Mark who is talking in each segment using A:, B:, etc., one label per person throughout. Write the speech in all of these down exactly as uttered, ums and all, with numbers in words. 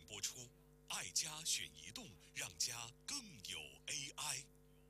A: 播出。爱家选移动，让家更有 A I。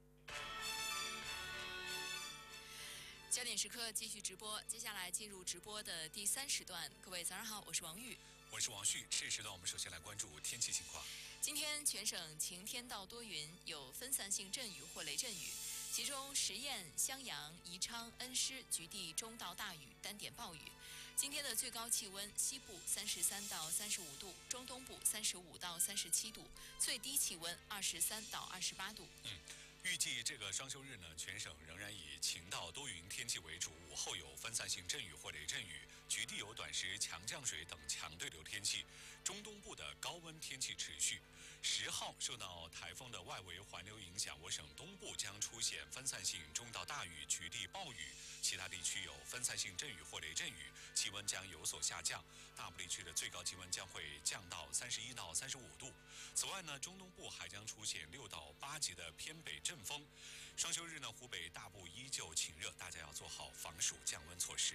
B: 焦点时刻继续直播，接下来进入直播的第三时段。各位早上好，我是王玉，
C: 我是王旭。这一时段我们首先来关注天气情况。
B: 今天全省晴天到多云，有分散性阵雨或雷阵雨，其中十堰、襄阳、宜昌、恩施局地中到大雨，单点暴雨。今天的最高气温，西部三十三到三十五度，中东部三十五到三十七度，最低气温二十三到二十八度。
C: 嗯。预计这个双休日呢，全省仍然以晴到多云天气为主，午后有分散性阵雨或雷阵雨，局地有短时强降水等强对流天气。中东部的高温天气持续。十号受到台风的外围环流影响，我省东部将出现分散性中到大雨，局地暴雨，其他地区有分散性阵雨或雷阵雨，气温将有所下降。大部地区的最高气温将会降到三十一到三十五度。此外呢，中东部还将出现六到八级的偏北阵风。双休日呢，湖北大部依旧晴热，大家要做好防暑降温措施。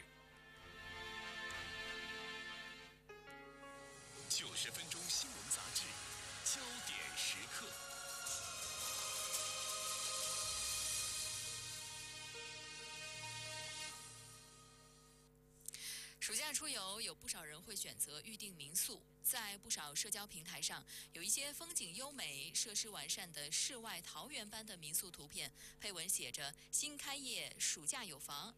A: 九十分钟新闻杂志，焦点时刻。
B: 暑假出游，有不少人会选择预订民宿。在不少社交平台上，有一些风景优美、设施完善的世外桃源般的民宿图片，配文写着“新开业，暑假有房”，